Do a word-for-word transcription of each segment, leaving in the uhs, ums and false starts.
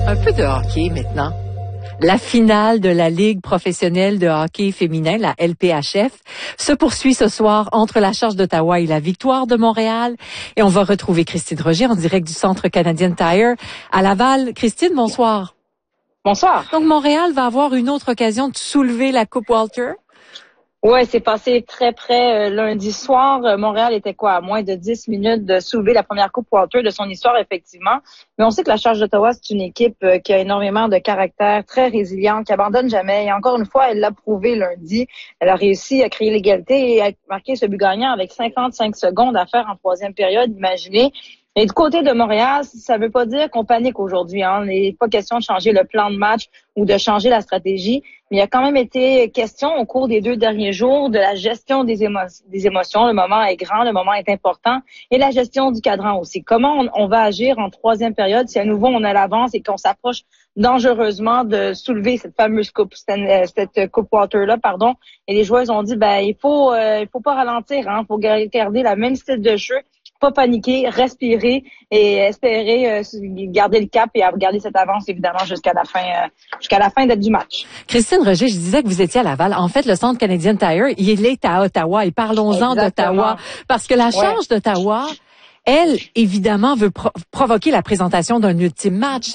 Un peu de hockey maintenant. La finale de la Ligue professionnelle de hockey féminin, la L P H F, se poursuit ce soir entre la Charge d'Ottawa et la Victoire de Montréal. Et on va retrouver Christine Roger en direct du Centre Canadian Tire à Laval. Christine, bonsoir. Bonsoir. Donc, Montréal va avoir une autre occasion de soulever la Coupe Walter. Ouais, c'est passé très près euh, lundi soir. Euh, Montréal était quoi, à moins de dix minutes de soulever la première Coupe Walter de son histoire, effectivement. Mais on sait que la Charge d'Ottawa, c'est une équipe euh, qui a énormément de caractère, très résiliente, qui abandonne jamais. Et encore une fois, elle l'a prouvé lundi. Elle a réussi à créer l'égalité et à marquer ce but gagnant avec cinquante-cinq secondes à faire en troisième période, imaginez. Et du côté de Montréal, ça veut pas dire qu'on panique aujourd'hui. Hein. Il n'est pas question de changer le plan de match ou de changer la stratégie. Mais il y a quand même été question au cours des deux derniers jours de la gestion des, émo- des émotions. Le moment est grand, le moment est important. Et la gestion du cadran aussi. Comment on, on va agir en troisième période si à nouveau on a l'avance et qu'on s'approche dangereusement de soulever cette fameuse coupe, cette, cette coupe Walter-là, pardon. Et les joueuses ont dit, ben il faut euh, il faut pas ralentir, hein. Il faut garder la même style de jeu. Pas paniquer, respirer et espérer euh, garder le cap et garder cette avance évidemment jusqu'à la fin euh, jusqu'à la fin du match. Christine Roger, je disais que vous étiez à Laval. En fait, le Centre Canadian Tire, il est à Ottawa et parlons-en d'Ottawa parce que la Charge ouais. d'Ottawa, elle, évidemment, veut pro- provoquer la présentation d'un ultime match.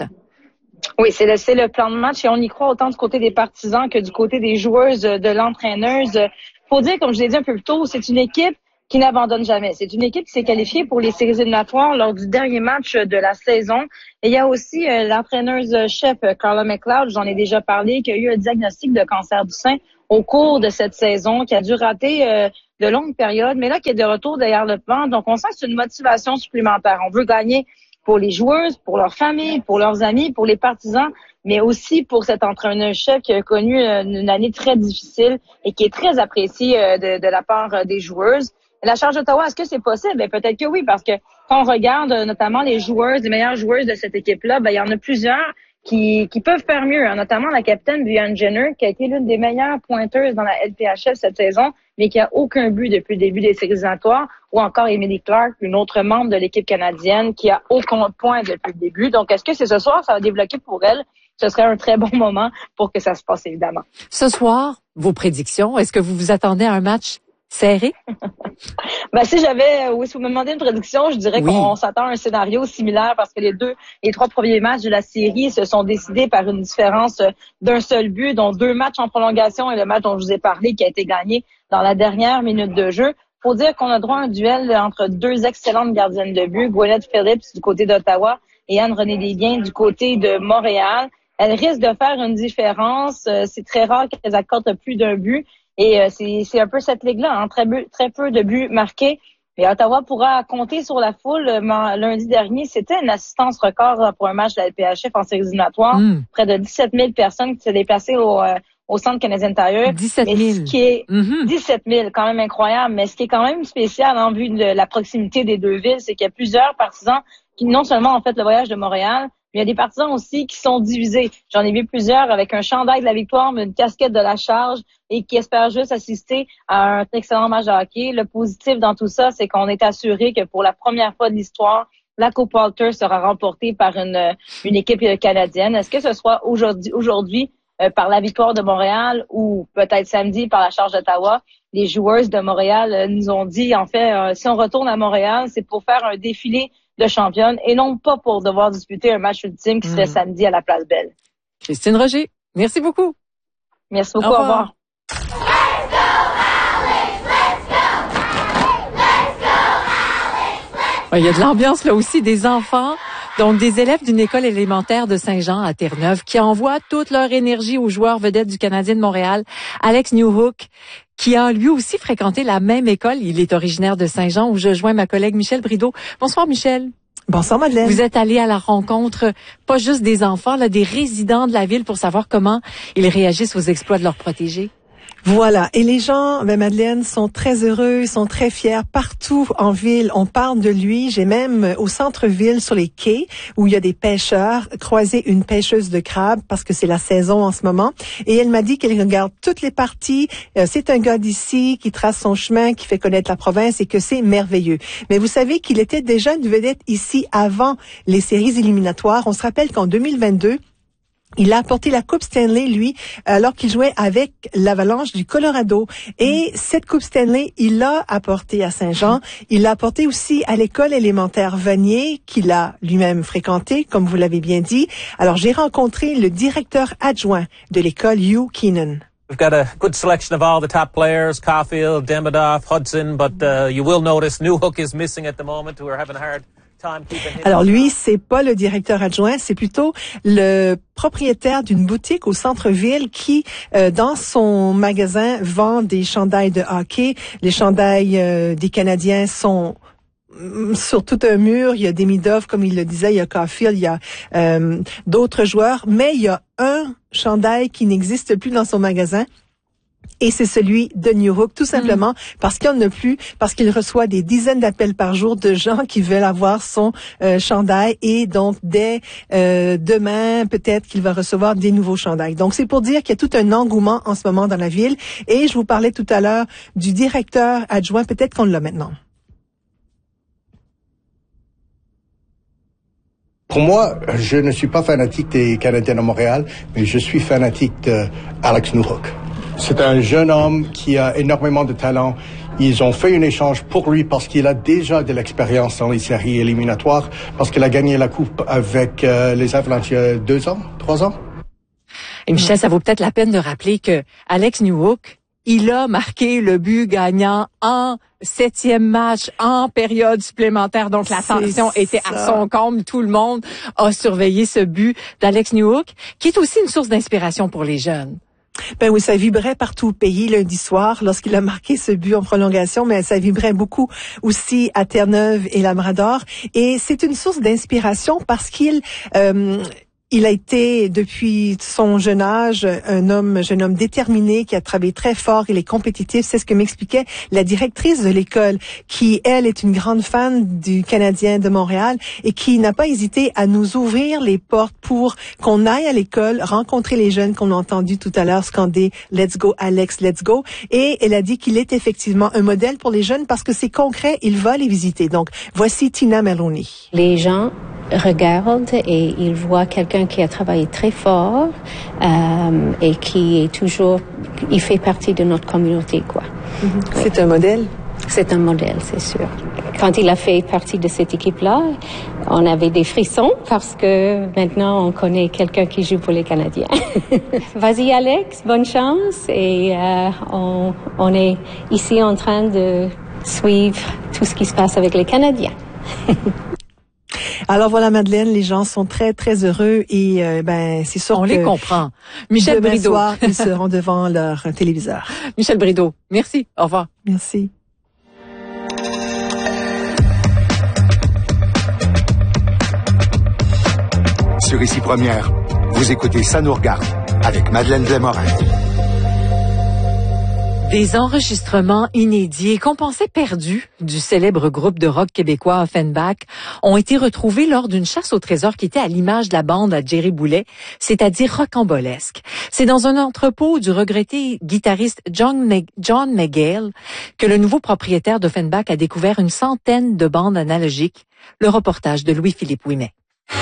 Oui, c'est le, c'est le plan de match et on y croit autant du côté des partisans que du côté des joueuses, de l'entraîneuse. Faut dire, comme je l'ai dit un peu plus tôt, c'est une équipe qui n'abandonne jamais. C'est une équipe qui s'est qualifiée pour les séries éliminatoires lors du dernier match de la saison. Et il y a aussi euh, l'entraîneuse-chef Carla McLeod, j'en ai déjà parlé, qui a eu un diagnostic de cancer du sein au cours de cette saison, qui a dû rater euh, de longues périodes, mais là qui est de retour derrière le banc. Donc on sent que c'est une motivation supplémentaire. On veut gagner pour les joueuses, pour leurs familles, pour leurs amis, pour les partisans, mais aussi pour cet entraîneur-chef qui a connu une année très difficile et qui est très apprécié euh, de, de la part des joueuses. La Charge d'Ottawa, est-ce que c'est possible? Ben, peut-être que oui, parce que quand on regarde notamment les joueuses, les meilleures joueuses de cette équipe-là, ben, il y en a plusieurs qui, qui peuvent faire mieux, hein, notamment la capitaine Brianne Jenner, qui a été l'une des meilleures pointeuses dans la L P H F cette saison, mais qui a aucun but depuis le début des séries éliminatoires, ou encore Emily Clark, une autre membre de l'équipe canadienne, qui a aucun point depuis le début. Donc, est-ce que c'est ce soir, ça va débloquer pour elle? Ce serait un très bon moment pour que ça se passe, évidemment. Ce soir, vos prédictions, est-ce que vous vous attendez à un match serré? Ben, si j'avais, oui, si vous me demandez une prédiction, je dirais oui. qu'on s'attend à un scénario similaire parce que les deux, les trois premiers matchs de la série se sont décidés par une différence d'un seul but, dont deux matchs en prolongation et le match dont je vous ai parlé qui a été gagné dans la dernière minute de jeu. Faut dire qu'on a droit à un duel entre deux excellentes gardiennes de but, Gwyneth Phillips du côté d'Ottawa et Anne-Renée Desbiens du côté de Montréal. Elles risquent de faire une différence. C'est très rare qu'elles accordent plus d'un but. Et euh, c'est, c'est un peu cette ligue-là, hein, très, peu, très peu de buts marqués. Et Ottawa pourra compter sur la foule. Lundi dernier, c'était une assistance record pour un match de la L P H F en séries éliminatoires. Mm. Près de dix-sept mille personnes qui s'est déplacées au, euh, au Centre Canadian Tire. dix-sept mille. Ce qui est mm-hmm. dix-sept mille, quand même incroyable. Mais ce qui est quand même spécial en vue de la proximité des deux villes, c'est qu'il y a plusieurs partisans qui non seulement ont fait le voyage de Montréal, mais il y a des partisans aussi qui sont divisés. J'en ai vu plusieurs avec un chandail de la Victoire, mais une casquette de la Charge et qui espèrent juste assister à un excellent match de hockey. Le positif dans tout ça, c'est qu'on est assuré que pour la première fois de l'histoire, la Coupe Walter sera remportée par une, une équipe canadienne. Est-ce que ce soit aujourd'hui, aujourd'hui euh, par la Victoire de Montréal ou peut-être samedi par la Charge d'Ottawa? Les joueuses de Montréal euh, nous ont dit, en fait, euh, si on retourne à Montréal, c'est pour faire un défilé de championne et non pas pour devoir disputer un match ultime qui serait mmh. samedi à la Place Belle. Christine Roger, merci beaucoup. Merci beaucoup, au revoir. Au revoir. Il y a de l'ambiance là aussi, des enfants, donc des élèves d'une école élémentaire de Saint-Jean à Terre-Neuve qui envoient toute leur énergie aux joueurs vedettes du Canadien de Montréal, Alex Newhook, qui a lui aussi fréquenté la même école. Il est originaire de Saint-Jean où je joins ma collègue Michel Brideau. Bonsoir Michel. Bonsoir Madeleine. Vous êtes allé à la rencontre, pas juste des enfants, là, des résidents de la ville pour savoir comment ils réagissent aux exploits de leurs protégés. Voilà. Et les gens, ben Madeleine, sont très heureux, sont très fiers. Partout en ville, on parle de lui. J'ai même au centre-ville, sur les quais, où il y a des pêcheurs, croisé une pêcheuse de crabes parce que c'est la saison en ce moment. Et elle m'a dit qu'elle regarde toutes les parties. Euh, c'est un gars d'ici qui trace son chemin, qui fait connaître la province et que c'est merveilleux. Mais vous savez qu'il était déjà une vedette ici avant les séries éliminatoires. On se rappelle qu'en deux mille vingt-deux, il a apporté la Coupe Stanley, lui, alors qu'il jouait avec l'Avalanche du Colorado. Et cette Coupe Stanley, il l'a apportée à Saint-Jean. Il l'a apportée aussi à l'école élémentaire Vanier, qu'il a lui-même fréquentée, comme vous l'avez bien dit. Alors, j'ai rencontré le directeur adjoint de l'école, Hugh Keenan. We've got a good selection of all the top players, Caulfield, Demidov, Hudson, but uh, you will notice Newhook is missing at the moment, who are having a hard... Alors lui, c'est pas le directeur adjoint, c'est plutôt le propriétaire d'une boutique au centre-ville qui, euh, dans son magasin, vend des chandails de hockey. Les chandails euh, des Canadiens sont sur tout un mur. Il y a Demidov, comme il le disait, il y a Caulfield, il y a euh, d'autres joueurs, mais il y a un chandail qui n'existe plus dans son magasin. Et c'est celui de Newhook, tout simplement, mmh. parce qu'il n'y en a plus, parce qu'il reçoit des dizaines d'appels par jour de gens qui veulent avoir son euh, chandail. Et donc, dès euh, demain, peut-être qu'il va recevoir des nouveaux chandails. Donc, c'est pour dire qu'il y a tout un engouement en ce moment dans la ville. Et je vous parlais tout à l'heure du directeur adjoint. Peut-être qu'on l'a maintenant. Pour moi, je ne suis pas fanatique des Canadiens de Montréal, mais je suis fanatique d'Alex Newhook. C'est un jeune homme qui a énormément de talent. Ils ont fait un échange pour lui parce qu'il a déjà de l'expérience dans les séries éliminatoires, parce qu'il a gagné la Coupe avec euh, les Avalanches il y a deux ans, trois ans. Et Michel, ça vaut peut-être la peine de rappeler que Alex Newhook, il a marqué le but gagnant en septième match, en période supplémentaire. Donc, la tension était à son comble. Tout le monde a surveillé ce but d'Alex Newhook, qui est aussi une source d'inspiration pour les jeunes. Ben oui, ça vibrait partout au pays lundi soir lorsqu'il a marqué ce but en prolongation, mais ça vibrait beaucoup aussi à Terre-Neuve et Labrador. Et c'est une source d'inspiration parce qu'il... Euh, Il a été, depuis son jeune âge, un homme, jeune homme déterminé, qui a travaillé très fort. Il est compétitif. C'est ce que m'expliquait la directrice de l'école, qui, elle, est une grande fan du Canadien de Montréal et qui n'a pas hésité à nous ouvrir les portes pour qu'on aille à l'école, rencontrer les jeunes qu'on a entendus tout à l'heure scander « Let's go, Alex, let's go ». Et elle a dit qu'il est effectivement un modèle pour les jeunes parce que c'est concret, il va les visiter. Donc, voici Tina Meloni. Les gens regarde et il voit quelqu'un qui a travaillé très fort euh, et qui est toujours, il fait partie de notre communauté, quoi. Mm-hmm. Oui. C'est un modèle? C'est un modèle, c'est sûr. Quand il a fait partie de cette équipe-là, on avait des frissons parce que maintenant on connaît quelqu'un qui joue pour les Canadiens. Vas-y Alex, bonne chance et euh, on, on est ici en train de suivre tout ce qui se passe avec les Canadiens. Alors voilà, Madeleine, les gens sont très, très heureux et euh, ben c'est sûr on que... les comprend. Michel demain Brideau. soir, ils seront devant leur téléviseur. Michel Brideau, merci. Au revoir. Merci. Sur Ici Première, vous écoutez Ça nous regarde avec Madeleine Desmorin. Des enregistrements inédits et qu'on pensait perdus du célèbre groupe de rock québécois Offenbach ont été retrouvés lors d'une chasse au trésor qui était à l'image de la bande à Jerry Boulet, c'est-à-dire rocambolesque. C'est dans un entrepôt du regretté guitariste John, Meg- John McGill que le nouveau propriétaire d'Offenbach a découvert une centaine de bandes analogiques. Le reportage de Louis-Philippe Ouimet.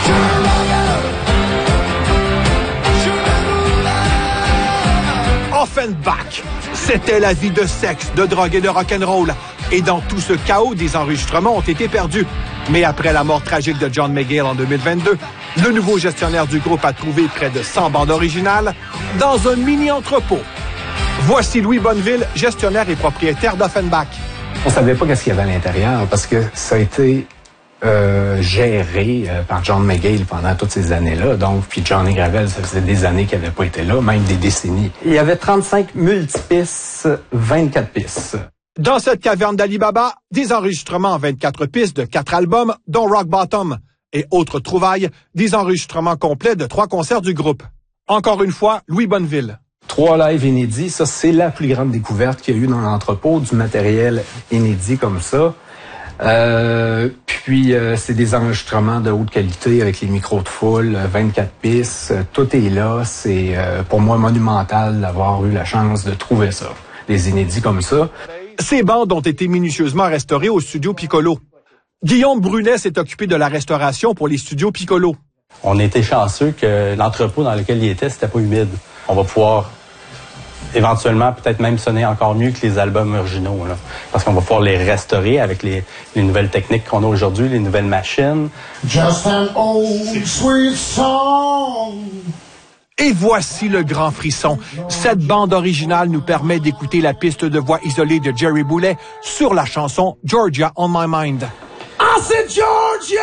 Offenbach, c'était la vie de sexe, de drogue et de rock'n'roll. Et dans tout ce chaos, des enregistrements ont été perdus. Mais après la mort tragique de John McGill en deux mille vingt-deux, le nouveau gestionnaire du groupe a trouvé près de cent bandes originales dans un mini-entrepôt. Voici Louis Bonneville, gestionnaire et propriétaire d'Offenbach. On savait pas qu'est-ce qu'il y avait à l'intérieur parce que ça a été euh, géré euh, par John McGill pendant toutes ces années-là. Donc, puis Johnny Gravel, ça faisait des années qu'il n'avait pas été là, même des décennies. Il y avait trente-cinq multipistes, vingt-quatre pistes. Dans cette caverne d'Ali Baba, des enregistrements en vingt-quatre pistes de quatre albums, dont Rock Bottom. Et autres trouvailles, des enregistrements complets de trois concerts du groupe. Encore une fois, Louis Bonneville. trois lives inédits. Ça, c'est la plus grande découverte qu'il y a eu dans l'entrepôt, du matériel inédit comme ça. Euh, puis, euh, c'est des enregistrements de haute qualité avec les micros de foule, vingt-quatre pistes. Tout est là. C'est euh, pour moi monumental d'avoir eu la chance de trouver ça. Des inédits comme ça. Ces bandes ont été minutieusement restaurées au studio Piccolo. Guillaume Brunet s'est occupé de la restauration pour les studios Piccolo. On était chanceux que l'entrepôt dans lequel il était, c'était pas humide. On va pouvoir éventuellement peut-être même sonner encore mieux que les albums originaux, là, parce qu'on va pouvoir les restaurer avec les, les nouvelles techniques qu'on a aujourd'hui, les nouvelles machines. Just an old sweet song. Et voici le grand frisson. Cette bande originale nous permet d'écouter la piste de voix isolée de Jerry Boulet sur la chanson Georgia on My Mind. I said Georgia!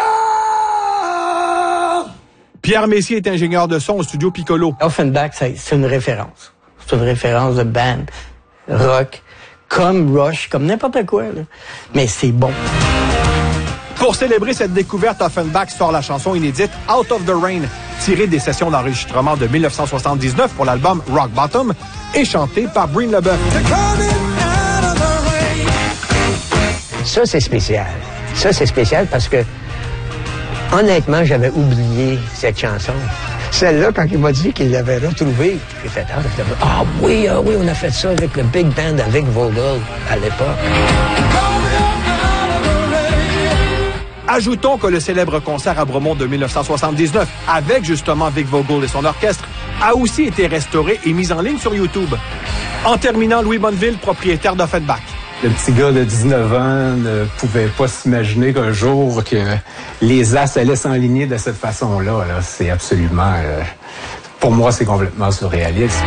Pierre Messier est ingénieur de son au studio Piccolo. Offenbach, c'est une référence. C'est une référence de band, rock, comme Rush, comme n'importe quoi, là. Mais c'est bon. Pour célébrer cette découverte, Offenbach sort la chanson inédite Out of the Rain, tirée des sessions d'enregistrement de dix-neuf cent soixante-dix-neuf pour l'album Rock Bottom et chantée par Breen LeBeuf. Ça, c'est spécial. Ça, c'est spécial parce que, honnêtement, j'avais oublié cette chanson. Celle-là, quand il m'a dit qu'il l'avait retrouvée, j'ai fait ah, j'ai fait, ah oui, ah oui, on a fait ça avec le big band avec Vogel à l'époque. Ajoutons que le célèbre concert à Bromont de dix-neuf cent soixante-dix-neuf, avec justement Vic Vogel et son orchestre, a aussi été restauré et mis en ligne sur YouTube. En terminant, Louis Bonneville, propriétaire d'Offenbach. Le petit gars de dix-neuf ans ne pouvait pas s'imaginer qu'un jour que les as allaient s'enligner de cette façon-là. Là. C'est absolument... Euh, pour moi, c'est complètement surréaliste.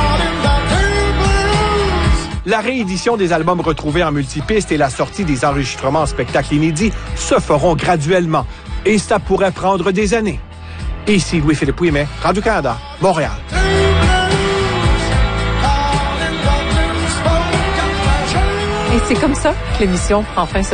La réédition des albums retrouvés en multipiste et la sortie des enregistrements en spectacle inédit se feront graduellement. Et ça pourrait prendre des années. Ici Louis-Philippe Ouimet, Radio-Canada, Montréal. Et c'est comme ça que l'émission prend fin ce